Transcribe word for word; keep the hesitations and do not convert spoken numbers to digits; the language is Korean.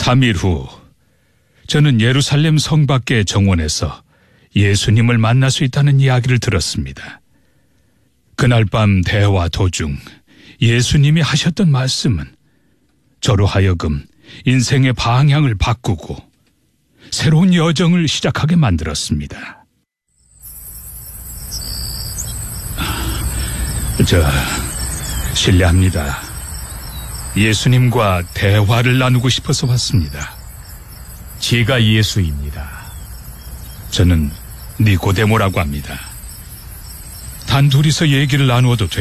삼 일 후 저는 예루살렘 성 밖의 정원에서 예수님을 만날 수 있다는 이야기를 들었습니다. 그날 밤 대화 도중 예수님이 하셨던 말씀은 저로 하여금 인생의 방향을 바꾸고 새로운 여정을 시작하게 만들었습니다. 저, 실례합니다. 예수님과 대화를 나누고 싶어서 왔습니다. 제가 예수입니다. 저는 니고데모라고 합니다. 단둘이서 얘기를 나누어도